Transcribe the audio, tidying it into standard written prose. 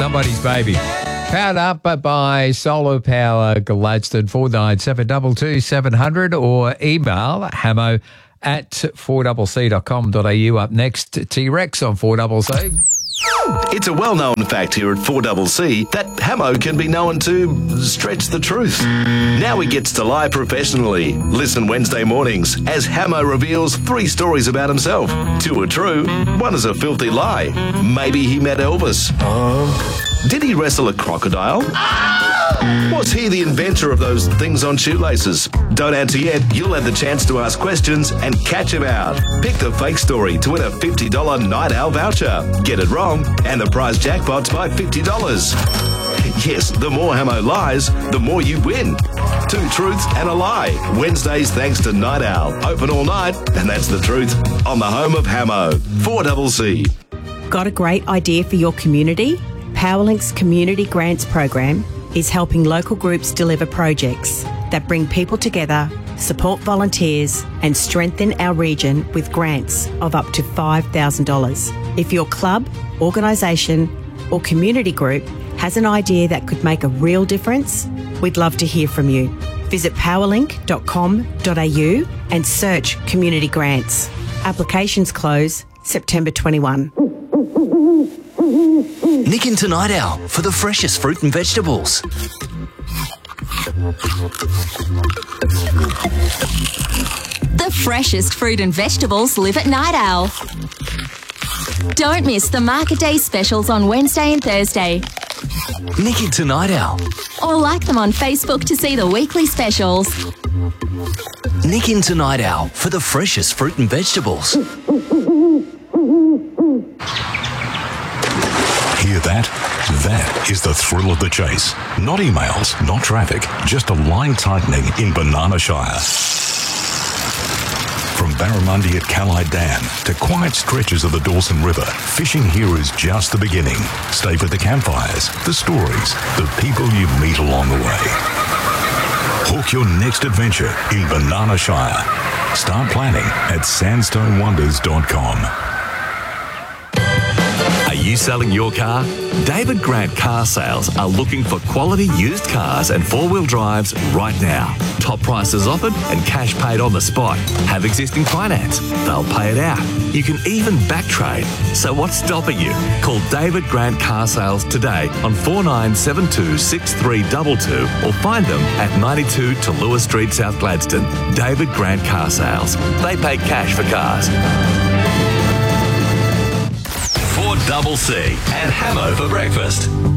somebody's baby. Powered up by Solar Power Gladstone, 4972 700, or email hamo@4cc.com.au. Up next, T-Rex on 4CC. It's a well-known fact here at 4CC that Hamo can be known to stretch the truth. Now he gets to lie professionally. Listen Wednesday mornings as Hamo reveals 3 stories about himself. 2 are true, 1 is a filthy lie. Maybe he met Elvis. Did he wrestle a crocodile? Was he the inventor of those things on shoelaces? Don't answer yet. You'll have the chance to ask questions and catch him out. Pick the fake story to win a $50 Night Owl voucher. Get it wrong, and the prize jackpot's by $50. Yes, the more Hamo lies, the more you win. 2 truths and a lie. Wednesdays thanks to Night Owl. Open all night, and that's the truth. On the home of Hamo, 4CC. Got a great idea for your community? Powerlink's Community Grants Program is helping local groups deliver projects that bring people together, support volunteers, and strengthen our region with grants of up to $5,000. If your club, organisation, or community group has an idea that could make a real difference, we'd love to hear from you. Visit powerlink.com.au and search Community Grants. Applications close September 21. Nick into Night Owl for the freshest fruit and vegetables. The freshest fruit and vegetables live at Night Owl. Don't miss the Market Day specials on Wednesday and Thursday. Nick into Night Owl. Or like them on Facebook to see the weekly specials. Nick into Night Owl for the freshest fruit and vegetables. Hear that? That is the thrill of the chase. Not emails, not traffic, just a line tightening in Banana Shire. From Barramundi at Callide Dam to quiet stretches of the Dawson River, fishing here is just the beginning. Stay for the campfires, the stories, the people you meet along the way. Hook your next adventure in Banana Shire. Start planning at sandstonewonders.com. Are you selling your car? David Grant Car Sales are looking for quality used cars and 4-wheel drives right now. Top prices offered and cash paid on the spot. Have existing finance. They'll pay it out. You can even back trade. So what's stopping you? Call David Grant Car Sales today on 4972 6322 or find them at 92 to Lewis Street, South Gladstone. David Grant Car Sales. They pay cash for cars. 4CC and Hamo for breakfast.